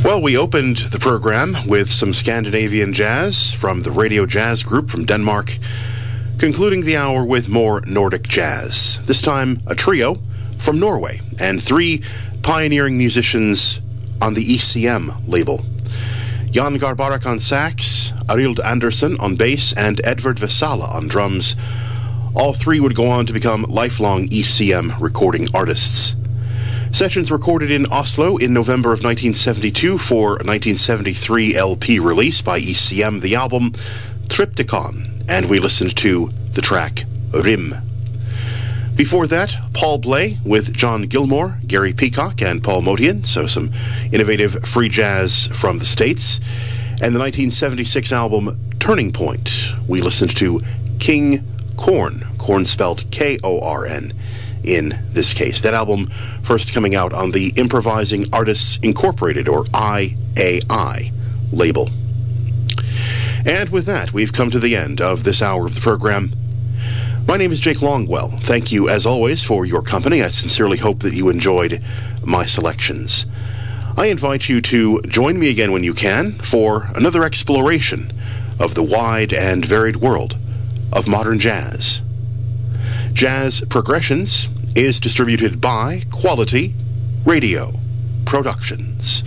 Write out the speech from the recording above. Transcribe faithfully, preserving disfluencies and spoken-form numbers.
Well, we opened the program with some Scandinavian jazz from the Radio Jazz Group from Denmark, concluding the hour with more Nordic jazz. This time, a trio from Norway and three pioneering musicians on the E C M label. Jan Garbarek on sax, Arild Andersen on bass, and Edvard Vesala on drums. All three would go on to become lifelong E C M recording artists. Sessions recorded in Oslo in November of nineteen seventy-two for a nineteen seventy-three L P release by E C M, the album Triptykon, and we listened to the track Rim. Before that, Paul Bley with John Gilmore, Gary Peacock, and Paul Motian, so some innovative free jazz from the States. And the nineteen seventy-six album Turning Point, we listened to King Korn, Korn spelled K O R N in this case. That album first coming out on the Improvising Artists Incorporated, or I A I, label. And with that, we've come to the end of this hour of the program. My name is Jake Longwell. Thank you, as always, for your company. I sincerely hope that you enjoyed my selections. I invite you to join me again when you can for another exploration of the wide and varied world of modern jazz. Jazz Progressions is distributed by Quality Radio Productions.